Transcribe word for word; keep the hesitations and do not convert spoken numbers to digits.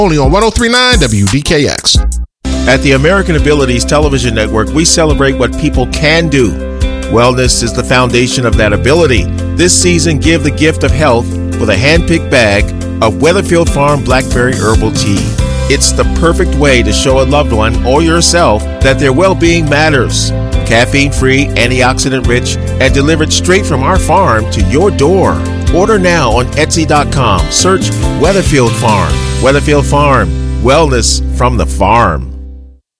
Only on one oh three point nine W D K X. At the American Abilities Television Network, we celebrate what people can do. Wellness is the foundation of that ability. This season, give the gift of health with a hand-picked bag of Weatherfield Farm Blackberry Herbal Tea. It's the perfect way to show a loved one or yourself that their well-being matters. Caffeine-free, antioxidant-rich, and delivered straight from our farm to your door. Order now on Etsy dot com. Search Weatherfield Farm. Weatherfield Farm. Wellness from the farm.